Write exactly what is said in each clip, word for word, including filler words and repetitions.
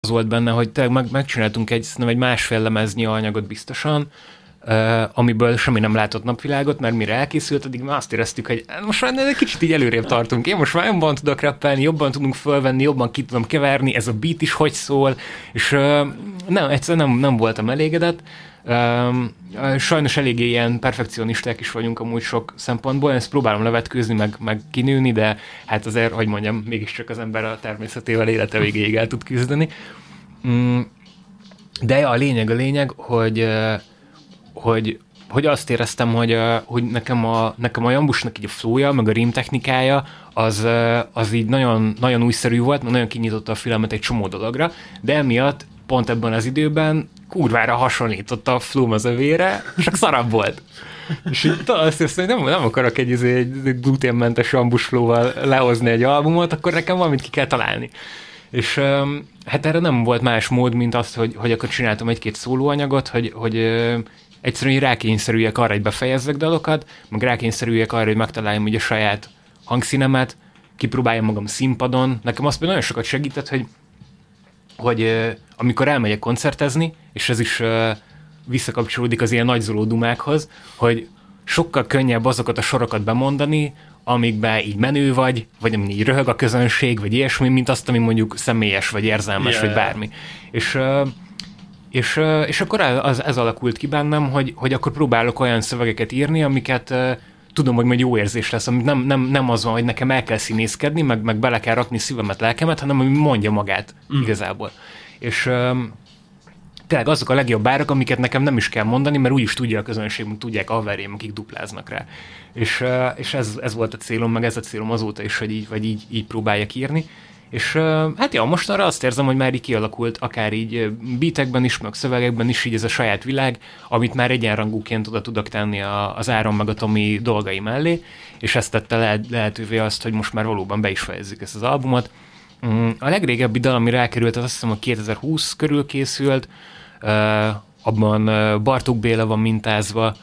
az volt benne, hogy tényleg meg, megcsináltunk egy, egy másfél lemeznyi anyagot biztosan, Uh, amiből semmi nem látott napvilágot, mert mire elkészült, addig már azt éreztük, hogy most már egy kicsit így előrébb tartunk. Én most már jobban tudok rappelni, jobban tudunk fölvenni, jobban ki tudom keverni, ez a beat is hogy szól, és uh, nem, egyszerűen nem, nem voltam elégedett. Uh, sajnos eléggé ilyen perfekcionisták is vagyunk amúgy sok szempontból, ezt próbálom levetkőzni, meg, meg kinőni, de hát azért, hogy mondjam, mégiscsak az ember a természetével élete végéig el tud küzdeni. Um, de ja, a lényeg a lényeg, hogy uh, Hogy, hogy azt éreztem, hogy, hogy nekem, a, nekem a Jambusnak így a flowja, meg a rím technikája, az, az így nagyon, nagyon újszerű volt, mert nagyon kinyitotta a filmet egy csomó dologra, de emiatt pont ebben az időben kurvára hasonlított a flow az övére, csak szarabb volt. És így azt éreztem, hogy nem, nem akarok egy, egy gluténmentes Jambus flow-val lehozni egy albumot, akkor nekem valamit ki kell találni. És hát erre nem volt más mód, mint azt, hogy, hogy akkor csináltam egy-két szólóanyagot, hogy, hogy egyszerűen rákényszerüljek arra, hogy befejezzek dalokat, meg rákényszerüljek arra, hogy megtaláljam ugye a saját hangszínemet, kipróbáljam magam színpadon. Nekem azt nagyon sokat segített, hogy, hogy uh, amikor elmegyek koncertezni, és ez is uh, visszakapcsolódik az ilyen nagyzoló dumákhoz, hogy sokkal könnyebb azokat a sorokat bemondani, amikben így menő vagy, vagy amin így röhög a közönség, vagy ilyesmi, mint azt, ami mondjuk személyes, vagy érzelmes, yeah, vagy bármi. És... Uh, És, és akkor ez, ez alakult ki bennem, hogy, hogy akkor próbálok olyan szövegeket írni, amiket uh, tudom, hogy majd jó érzés lesz, amit nem, nem, nem az van, hogy nekem el kell színészkedni, meg, meg bele kell rakni szívemet, lelkemet, hanem ami mondja magát mm. igazából. És um, tényleg azok a legjobb árak, amiket nekem nem is kell mondani, mert úgyis tudja a közönség, hogy tudják a haverjaim, akik dupláznak rá. És, uh, és ez, ez volt a célom, meg ez a célom azóta is, hogy így, vagy így, így próbáljak írni. És hát ja, mostanra azt érzem, hogy már így kialakult, akár így beatekben is, meg szövegekben is így ez a saját világ, amit már egyenrangúként oda tudok tenni a, az Áron meg a Tomi dolgai mellé, és ezt tette lehet, lehetővé azt, hogy most már valóban be is fejezzük ezt az albumot. A legrégebbi dal, ami rákerült, az azt hiszem, hogy kétezer-húsz körül készült, abban Bartók Béla van mintázva,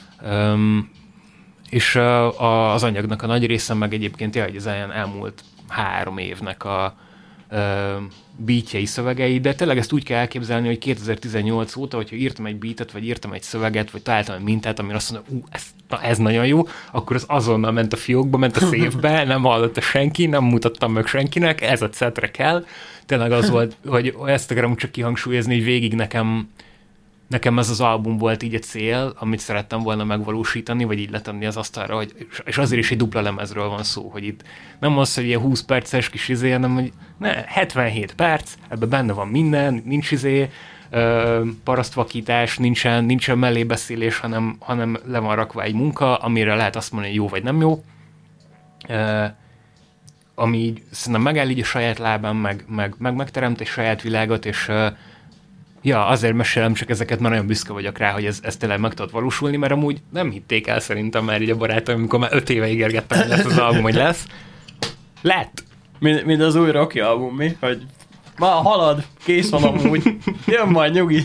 és az anyagnak a nagy része meg egyébként jaj, hogy az elmúlt három évnek a ö, beatjei, szövegei, de tényleg ezt úgy kell elképzelni, hogy kétezer-tizennyolc óta, hogyha írtam egy beatet, vagy írtam egy szöveget, vagy találtam egy mintát, amire azt mondom, ú, ez, na, ez nagyon jó, akkor az azonnal ment a fiókba, ment a széfbe, nem hallotta senki, nem mutattam meg senkinek, ez a szetre kell. Tényleg az volt, hogy ezt akarom csak kihangsúlyozni, hogy végig nekem Nekem ez az album volt így egy cél, amit szerettem volna megvalósítani, vagy így letenni az asztalra, hogy, és azért is egy dupla lemezről van szó, hogy itt nem az, hogy ilyen húsz perces kis izé, hanem hogy ne, hetvenhét perc, ebben benne van minden, nincs izé, ö, parasztvakítás, nincsen, nincsen mellébeszélés, hanem, hanem le van rakva egy munka, amire lehet azt mondani, hogy jó vagy nem jó, ö, ami így szerintem megáll így a saját lábán, meg, meg, meg megteremt egy saját világot, és ö, ja, azért mesélem csak ezeket, mert nagyon büszke vagyok rá, hogy ez, ez tényleg meg tudott valósulni, mert amúgy nem hitték el szerintem már így a barátaim, amikor már öt éve ígérgettem, hogy lesz az album, hogy lesz. Lett! Mind, mind az új Rocky album, mi? Hogy már halad, kész van amúgy, jön majd nyugi.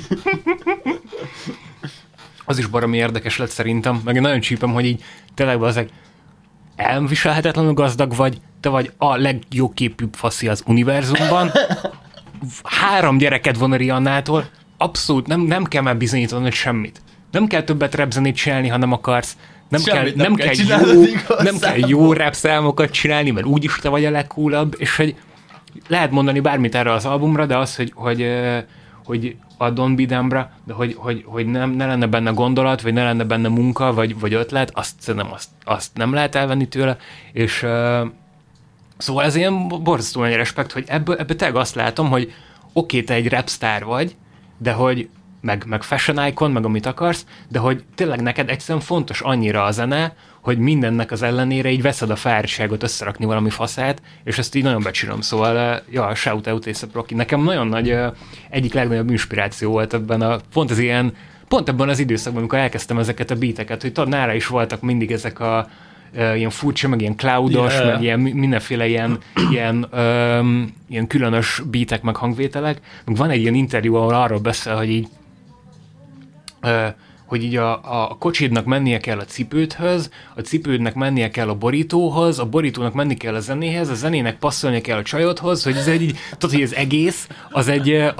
Az is baromi érdekes lett szerintem, meg én nagyon csípem, hogy így tényleg azok elviselhetetlenül gazdag vagy, te vagy a legjóképűbb faszi az univerzumban, három gyereked van a Riannától, abszolút nem, nem kell már bizonyítani semmit. Nem kell többet rapzenét csinálni, ha nem akarsz. Nem Semmit kell, nem nem kell, kell jó, nem kell jó rap számokat csinálni, mert úgyis te vagy a legcoolabb, és hogy lehet mondani bármit erre az albumra, de az, hogy, hogy, hogy a Don't Be Dumb-ra, de hogy, hogy, hogy nem, ne lenne benne gondolat, vagy ne lenne benne munka, vagy, vagy ötlet, azt szerintem azt, azt nem lehet elvenni tőle, és szóval ez ilyen borzasztó nagy respekt, hogy ebből, ebből tényleg azt látom, hogy oké, te egy rapstar vagy, de hogy meg, meg fashion icon, meg amit akarsz, de hogy tényleg neked egyszerűen fontos annyira a zene, hogy mindennek az ellenére így veszed a fáradtságot összerakni valami faszát, és ezt így nagyon becsülöm, szóval ja, shout out A$ep Rocky. Nekem nagyon nagy, egyik legnagyobb inspiráció volt ebben a, pont az ilyen, pont ebben az időszakban, amikor elkezdtem ezeket a beateket, hogy tudod, nála is voltak mindig ezek a Uh, ilyen furcsa, meg ilyen cloudos, yeah. meg ilyen mindenféle ilyen, ilyen, um, ilyen különös beatek, meg hangvételek. Meg van egy ilyen interjú, ahol arról beszél, hogy így uh, hogy így a, a kocsidnak mennie kell a cipődhöz, a cipődnek mennie kell a borítóhoz, a borítónak menni kell a zenéhez, a zenének passzolni kell a csajodhoz, hogy ez egy, tudod, hogy az egész, az egy,